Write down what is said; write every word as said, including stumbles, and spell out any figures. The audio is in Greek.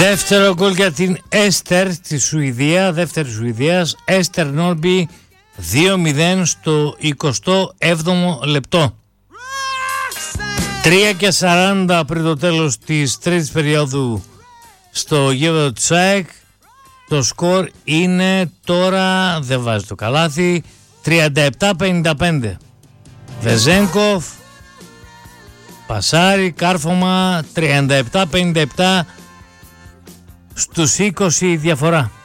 Δεύτερο γκολ για την Έστερ στη Σουηδία, δεύτερη Σουηδίας, Έστερ Νόρμπι, δύο μηδέν στο εικοστό έβδομο λεπτό. τρία και σαράντα πριν το τέλος της τρίτης περίοδου στο γήπεδο της ΑΕΚ. Το σκορ είναι τώρα, δεν βάζει το καλάθι, τριάντα επτά πενήντα πέντε. Βεζένκοφ, πασάρι, κάρφωμα, τριάντα επτά πενήντα επτά στους είκοσι διαφορά.